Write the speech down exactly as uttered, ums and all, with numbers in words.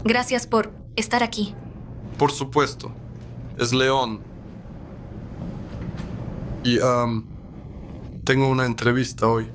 Gracias por estar aquí. Por supuesto. Es León. Y, um, tengo una entrevista hoy.